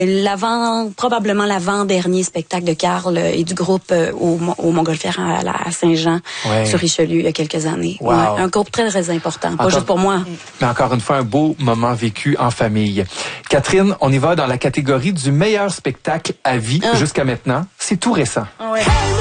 Probablement l'avant-dernier spectacle de Carl et du groupe au Montgolfière à Saint-Jean, sur Richelieu, il y a quelques années. Wow. Ouais, un groupe très, très important, pas juste pour moi. Mais encore une fois, un beau moment vécu en famille. Catherine, on y va dans la catégorie du meilleur spectacle à vie jusqu'à maintenant. C'est tout récent. Ouais.